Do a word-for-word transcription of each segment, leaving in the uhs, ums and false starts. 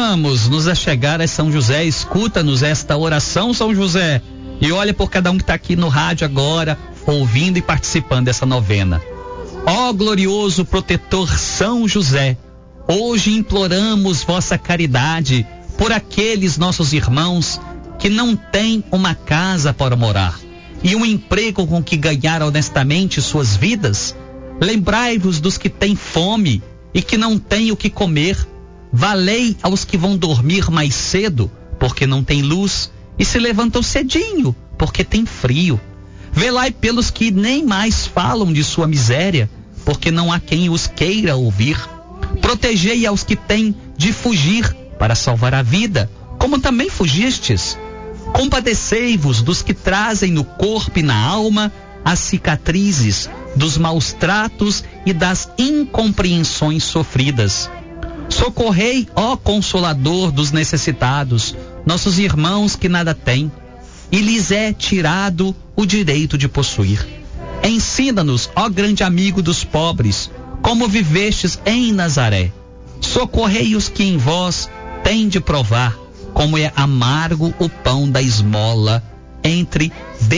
Vamos nos achegar a São José. Escuta-nos esta oração, São José, e olha por cada um que está aqui no rádio agora, ouvindo e participando dessa novena. Ó glorioso protetor São José, hoje imploramos vossa caridade por aqueles nossos irmãos que não têm uma casa para morar e um emprego com que ganhar honestamente suas vidas. Lembrai-vos dos que têm fome e que não têm o que comer. Valei aos que vão dormir mais cedo, porque não tem luz, e se levantam cedinho, porque tem frio. Velai pelos que nem mais falam de sua miséria, porque não há quem os queira ouvir. Protegei aos que têm de fugir para salvar a vida, como também fugistes. Compadecei-vos dos que trazem no corpo e na alma as cicatrizes dos maus tratos e das incompreensões sofridas. Socorrei, ó Consolador dos necessitados, nossos irmãos que nada têm, e lhes é tirado o direito de possuir. Ensina-nos, ó grande amigo dos pobres, como vivestes em Nazaré. Socorrei os que em vós têm de provar como é amargo o pão da esmola entre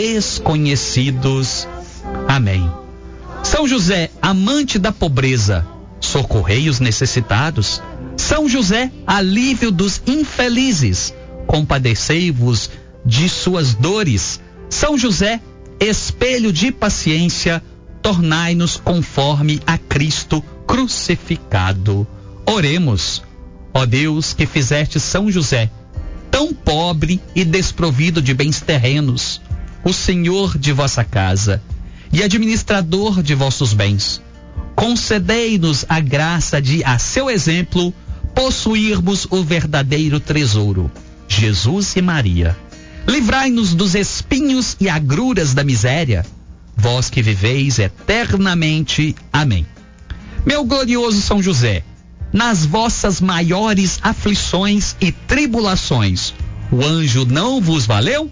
desconhecidos. Amém. São José, amante da pobreza, socorrei os necessitados. São José, alívio dos infelizes, compadecei-vos de suas dores. São José, espelho de paciência, tornai-nos conforme a Cristo crucificado. Oremos. Ó Deus, que fizeste São José tão pobre e desprovido de bens terrenos, o Senhor de vossa casa e administrador de vossos bens, concedei-nos a graça de, a seu exemplo, possuirmos o verdadeiro tesouro, Jesus e Maria. Livrai-nos dos espinhos e agruras da miséria, vós que viveis eternamente. Amém. Meu glorioso São José, nas vossas maiores aflições e tribulações, o anjo não vos valeu?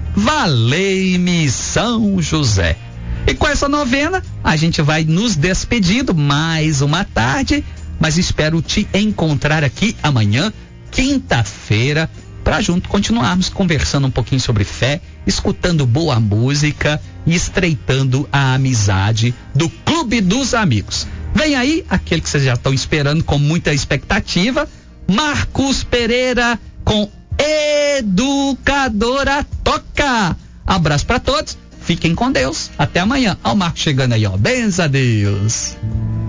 Valei-me, São José. E com essa novena, a gente vai nos despedindo mais uma tarde, mas espero te encontrar aqui amanhã, quinta-feira, para junto continuarmos conversando um pouquinho sobre fé, escutando boa música e estreitando a amizade do Clube dos Amigos. Vem aí aquele que vocês já estão esperando com muita expectativa, Marcos Pereira com Educadora Toca. Abraço para todos, fiquem com Deus, até amanhã. Ó o Marcos chegando aí, ó, benza a Deus.